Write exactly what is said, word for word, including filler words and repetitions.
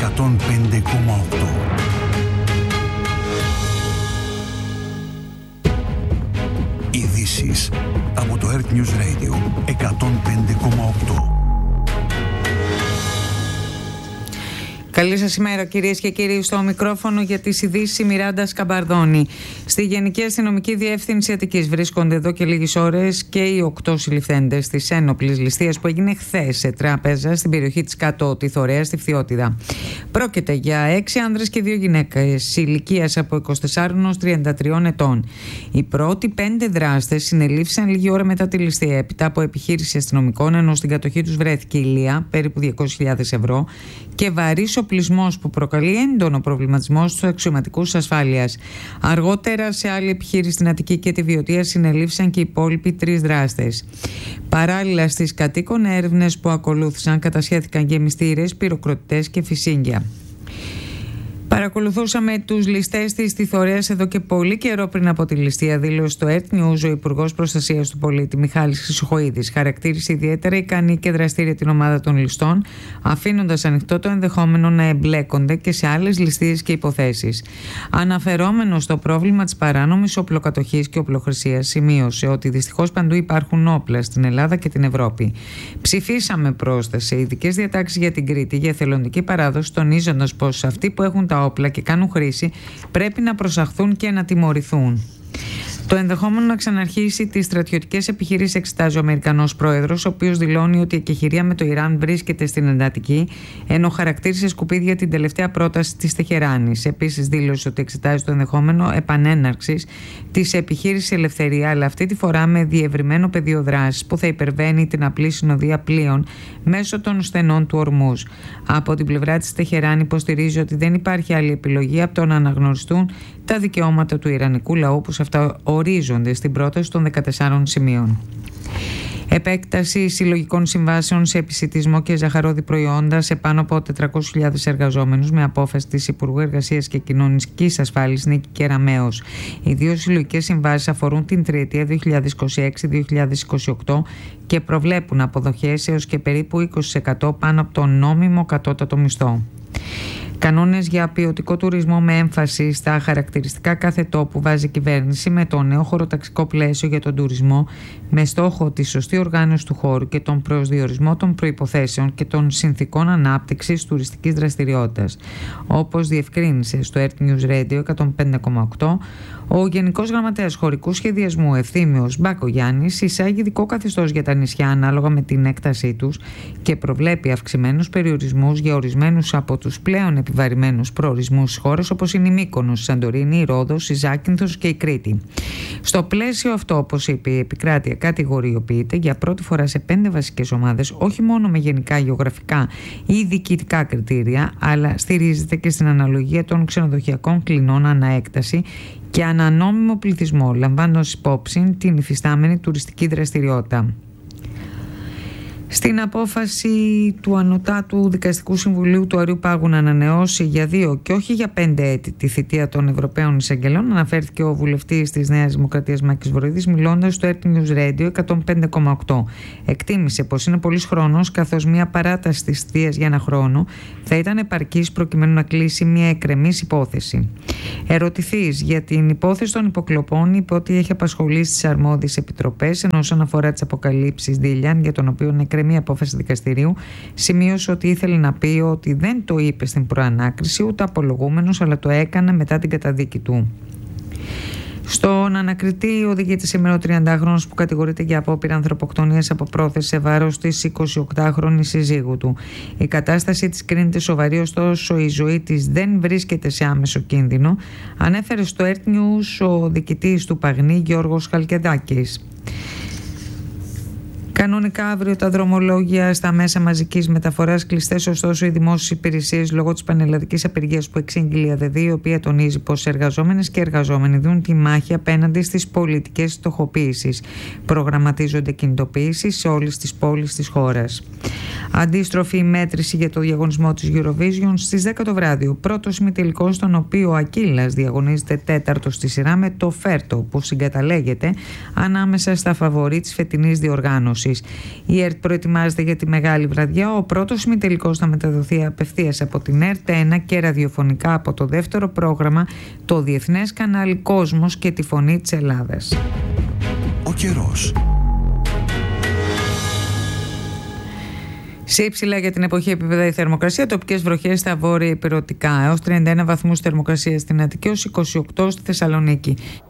εκατόν πέντε κόμμα οκτώ. Ειδήσεις από το Earth News Radio εκατόν πέντε κόμμα οκτώ. Καλή σας ημέρα, κυρίες και κύριοι. Στο μικρόφωνο για τις ειδήσεις η Μιράντα Σκαμπαρδόνη. Στη Γενική Αστυνομική Διεύθυνση Αττικής βρίσκονται εδώ και λίγες ώρες και οι οκτώ συλληφθέντες της ένοπλης ληστείας που έγινε χθες σε τράπεζα στην περιοχή της Κάτω Τιθωρέα στη Φθιώτιδα. Πρόκειται για έξι άνδρες και δύο γυναίκες ηλικίας από είκοσι τεσσάρων ως τριάντα τριών ετών. Οι πρώτοι πέντε δράστες συνελήφθησαν λίγη ώρα μετά τη ληστεία, έπειτα από επιχείρηση αστυνομικών, ενώ στην κατοχή τους βρέθηκε ηλία, περίπου διακόσιες χιλιάδες ευρώ, και βαρύς οπλισμός που προκαλεί έντονο προβληματισμό στους αξιωματικούς ασφάλειας. Αργότερα, σε άλλη επιχείρηση στην Αττική και τη Βιωτία, συνελήφθησαν και οι υπόλοιποι τρεις δράστες. Παράλληλα, στις κατοίκων έρευνες που ακολούθησαν, κατασχέθηκαν γεμιστήρες, πυροκροτητές και φυσίγγια. Παρακολουθούσαμε τους ληστές της Τιθωρέας εδώ και πολύ καιρό πριν από τη ληστεία, δήλωσε στο Earth News ο Υπουργός Προστασίας του Πολίτη Μιχάλης Χρυσοχοΐδης. Χαρακτήρισε ιδιαίτερα ικανή και δραστήρια την ομάδα των ληστών, αφήνοντας ανοιχτό το ενδεχόμενο να εμπλέκονται και σε άλλες ληστείες και υποθέσεις. Αναφερόμενο στο πρόβλημα της παράνομης οπλοκατοχής και οπλοχρησίας, σημείωσε ότι δυστυχώς παντού υπάρχουν όπλα στην Ελλάδα και την Ευρώπη. Ψηφίσαμε πρόσθεσε ειδικές διατάξεις για την Κρήτη για εθελοντική παράδοση, τονίζοντας πως αυτοί που έχουν τα όπλα και κάνουν χρήση πρέπει να προσαχθούν και να τιμωρηθούν. Το ενδεχόμενο να ξαναρχίσει τις στρατιωτικές επιχειρήσεις εξετάζει ο Αμερικανός πρόεδρος, ο οποίος δηλώνει ότι η εκεχηρία με το Ιράν βρίσκεται στην εντατική, ενώ χαρακτήρισε σκουπίδια την τελευταία πρόταση της Τεχεράνης. Επίσης, δήλωσε ότι εξετάζει το ενδεχόμενο επανέναρξης της επιχείρησης Ελευθερία, αλλά αυτή τη φορά με διευρυμένο πεδίο δράσης που θα υπερβαίνει την απλή συνοδεία πλοίων μέσω των στενών του Ορμούζ. Από την πλευρά της Τεχεράνη υποστηρίζει ότι δεν υπάρχει άλλη επιλογή από το να αναγνωριστούν τα δικαιώματα του Ιρανικού λαού, όπως αυτά ορίζονται στην πρόταση των δεκατεσσάρων σημείων. Επέκταση συλλογικών συμβάσεων σε επισιτισμό και ζαχαρόδι προϊόντα σε πάνω από τετρακόσιες χιλιάδες εργαζόμενους, με απόφαση της Υπουργού Εργασίας και Κοινωνικής Ασφάλισης Νίκη Κεραμέως. Οι δύο συλλογικές συμβάσεις αφορούν την τριετία δύο χιλιάδες είκοσι έξι δύο χιλιάδες είκοσι οκτώ και προβλέπουν αποδοχές έως και περίπου είκοσι τοις εκατό πάνω από τον νόμιμο κατώτατο μισθό. Κανόνες για ποιοτικό τουρισμό με έμφαση στα χαρακτηριστικά κάθε τόπου βάζει η κυβέρνηση με το νέο χωροταξικό πλαίσιο για τον τουρισμό, με στόχο τη σωστή οργάνωση του χώρου και τον προσδιορισμό των προϋποθέσεων και των συνθηκών ανάπτυξης τουριστικής δραστηριότητας. Όπως διευκρίνησε στο Earth News Radio εκατόν πέντε κόμμα οκτώ, ο Γενικός Γραμματέας Χωρικού Σχεδιασμού Ευθύμιος Μπακογιάννης εισάγει ειδικό καθεστώς για τα νησιά ανάλογα με την έκτασή τους και προβλέπει αυξημένους περιορισμούς για ορισμένους από τους πλέον επιβαρημένους προορισμούς στις χώρες, όπως είναι η Μύκονος, η Σαντορίνη, η Ρόδος, η Ζάκυνθος και η Κρήτη. Στο πλαίσιο αυτό, όπως είπε, η επικράτεια κατηγοριοποιείται για πρώτη φορά σε πέντε βασικές ομάδες, όχι μόνο με γενικά γεωγραφικά ή διοικητικά κριτήρια, αλλά στηρίζεται και στην αναλογία των ξενοδοχειακών κλινών ανά έκταση και ανανόμιμο πληθυσμό, λαμβάνοντας υπόψη την υφιστάμενη τουριστική δραστηριότητα. Στην απόφαση του Ανωτάτου Δικαστικού Συμβουλίου του Αριού Πάγου να ανανεώσει για δύο και όχι για πέντε έτη τη θητεία των Ευρωπαίων Εισαγγελών, αναφέρθηκε ο βουλευτής της Νέας Δημοκρατίας Μάκης Βορύδης, μιλώντας στο Earth News Radio εκατόν πέντε κόμμα οκτώ. Εκτίμησε πως είναι πολύς χρόνος, καθώς μια παράταση της θητείας για ένα χρόνο θα ήταν επαρκής προκειμένου να κλείσει μια εκκρεμής υπόθεση. Ερωτηθείς για την υπόθεση των υποκλοπών, είπε ότι έχει απασχολήσει τις αρμόδιες επιτροπές, ενώ όσον αφορά τις αποκαλύψεις Δίλιαν, για τον οποίο μια απόφαση δικαστηρίου, σημείωσε ότι ήθελε να πει ότι δεν το είπε στην προανάκριση ούτε απολογούμενος, αλλά το έκανε μετά την καταδίκη του. Στον ανακριτή οδηγείται σήμερα ο τριαντάχρονος που κατηγορείται για απόπειρα ανθρωποκτονίας από πρόθεση σε βάρος της εικοσιοκτάχρονης συζύγου του. Η κατάσταση της κρίνεται σοβαρή, ωστόσο η ζωή της δεν βρίσκεται σε άμεσο κίνδυνο, ανέφερε στο Earth News ο διοικητής του Παγνή Γιώργος Χαλκεδάκης. Κανονικά αύριο τα δρομολόγια στα μέσα μαζικής μεταφοράς κλειστές, ωστόσο οι δημόσιες υπηρεσίες λόγω της πανελλαδικής απεργίας που εξήγηλε η ΑΔΕΔΗ, η οποία τονίζει πως εργαζόμενες και εργαζόμενοι δίνουν τη μάχη απέναντι στις πολιτικές στοχοποίησεις. Προγραμματίζονται κινητοποιήσεις σε όλες τις πόλεις της χώρας. Αντίστροφη μέτρηση για το διαγωνισμό της Eurovision στις δέκα το βράδυ. Ο πρώτος ημιτελικός, στον οποίο ο Ακύλας διαγωνίζεται τέταρτος στη σειρά με το Φέρτο, που συγκαταλέγεται ανάμεσα στα φαβορί της φετινής διοργάνωσης. Η ΕΡΤ προετοιμάζεται για τη μεγάλη βραδιά. Ο πρώτος ημιτελικός θα μεταδοθεί απευθείας από την ΕΡΤ ένα και ραδιοφωνικά από το δεύτερο πρόγραμμα, το διεθνές κανάλι Κόσμος και τη Φωνή της Ελλάδας. Ο καιρός. Σε υψηλά για την εποχή επίπεδα η θερμοκρασία, τοπικές βροχές στα βόρεια υπηρετικά, έως τριάντα ένα βαθμούς θερμοκρασία στην Αττική, έως είκοσι οκτώ στη Θεσσαλονίκη.